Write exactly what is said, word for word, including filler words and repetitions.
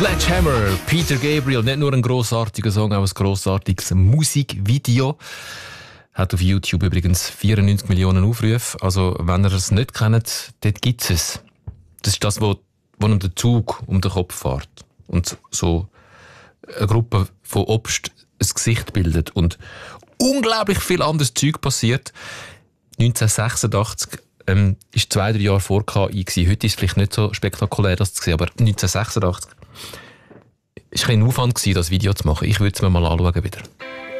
Sledgehammer, Peter Gabriel, nicht nur ein grossartiger Song, auch ein grossartiges Musikvideo. Hat auf YouTube übrigens vierundneunzig Millionen Aufrufe. Also, wenn ihr es nicht kennt, dort gibt es. Das ist das, wo, wo einem der Zug um den Kopf fährt. Und so eine Gruppe von Obst ein Gesicht bildet. Und unglaublich viel anderes Zeug passiert. neunzehnhundertsechsundachtzig ähm, ist zwei, drei Jahre vor K I gewesen. Heute ist es vielleicht nicht so spektakulär, das zu sehen, aber neunzehnhundertsechsundachtzig war ein Aufwand gewesen, das Video zu machen. Ich würde es mir mal anschauen wieder.